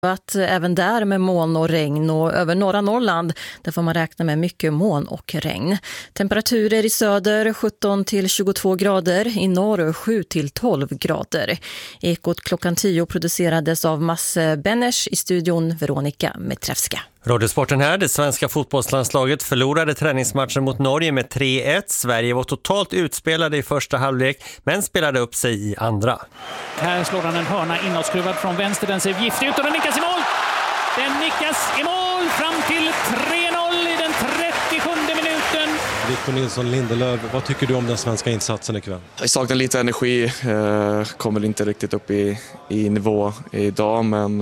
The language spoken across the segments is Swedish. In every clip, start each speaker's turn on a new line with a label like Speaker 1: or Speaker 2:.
Speaker 1: Att även där med moln och regn, och över norra Norrland där får man räkna med mycket moln och regn. Temperaturer i söder 17 till 22 grader, i norr 7 till 12 grader. Ekot klockan 10 producerades av Masse Benners, i studion Veronica Metrevska.
Speaker 2: Radiosporten här. Det svenska fotbollslandslaget förlorade träningsmatchen mot Norge med 3-1. Sverige var totalt utspelade i första halvlek men spelade upp sig i andra.
Speaker 3: Här slår han en hörna inåtskruvad från vänster. Den ser giftig ut och den nickas i mål. Den nickas i mål fram till 3-0 i den 37 minuten.
Speaker 4: Victor Nilsson Lindelöf, vad tycker du om den svenska insatsen ikväll?
Speaker 5: Jag saknar lite energi. Kommer inte riktigt upp i nivå idag, men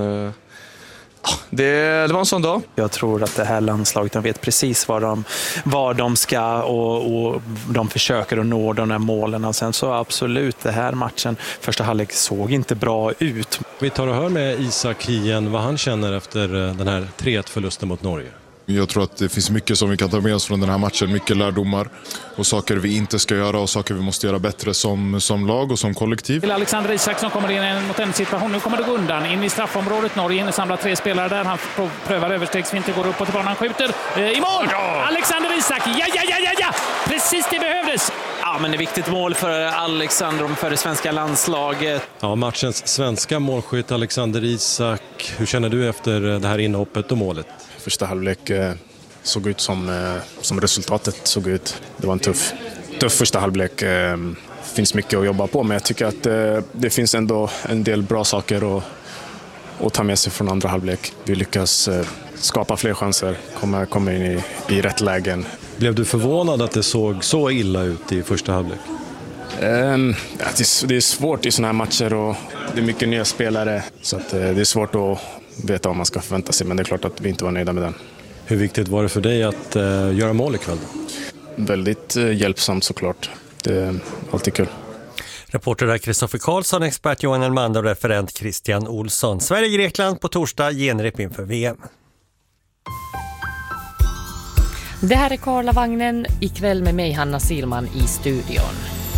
Speaker 5: det var en sån dag.
Speaker 6: Jag tror att det här landslaget, de vet precis var de ska och de försöker att nå de här målen. Och sen så absolut, det här matchen, första halvlek såg inte bra ut.
Speaker 4: Vi tar och hör med Isak Hien vad han känner efter den här 3-1-förlusten mot Norge.
Speaker 7: Jag tror att det finns mycket som vi kan ta med oss från den här matchen, mycket lärdomar och saker vi inte ska göra och saker vi måste göra bättre som lag och som kollektiv.
Speaker 3: Till Alexander Isak som kommer in mot en situation. Nu kommer det gå undan in i straffområdet. Norge samlar 3 spelare där. Han prövar överstegsvinter, går upp och tillbaka. Han skjuter i mål! Ja! Alexander Isak, ja! Precis det behövdes!
Speaker 6: Ja, men det är viktigt mål för Alexander och för det svenska landslaget.
Speaker 4: Ja, matchens svenska målskytt Alexander Isak. Hur känner du efter det här inhoppet och målet?
Speaker 8: Första halvlek såg ut som resultatet såg ut. Det var en tuff första halvlek. Det finns mycket att jobba på, men jag tycker att det finns ändå en del bra saker att ta med sig från andra halvlek. Vi lyckas skapa fler chanser, komma in i rätt lägen.
Speaker 4: Blev du förvånad att det såg så illa ut i första halvlek?
Speaker 8: Det är svårt i såna här matcher och det är mycket nya spelare, så att det är svårt att veta vad man ska förvänta sig, men det är klart att vi inte var nöjda med den.
Speaker 4: Hur viktigt var det för dig att göra mål ikväll då?
Speaker 8: Väldigt hjälpsamt såklart. Det är alltid kul.
Speaker 2: Reporter är Kristoffer Karlsson, expert Johan Elmander och referent Christian Olsson. Sverige-Grekland på torsdag, genrep inför VM.
Speaker 9: Det här är Karlavagnen, ikväll med mig Hanna Silman i studion.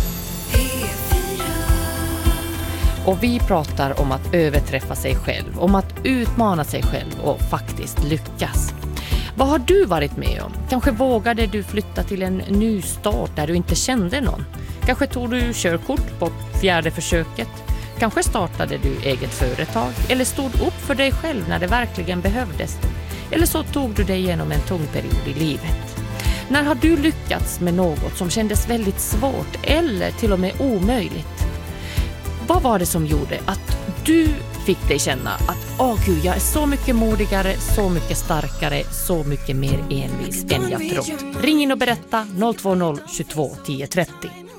Speaker 9: Och vi pratar om att överträffa sig själv, om att utmana sig själv och faktiskt lyckas. Vad har du varit med om? Kanske vågade du flytta till en ny stad där du inte kände någon? Kanske tog du körkort på 4:e försöket? Kanske startade du eget företag? Eller stod upp för dig själv när det verkligen behövdes? Eller så tog du dig igenom en tung period i livet? När har du lyckats med något som kändes väldigt svårt eller till och med omöjligt? Vad var det som gjorde att du fick dig känna att gud, jag är så mycket modigare, så mycket starkare, så mycket mer envis än jag trott? Ring in och berätta 020 22 10 30.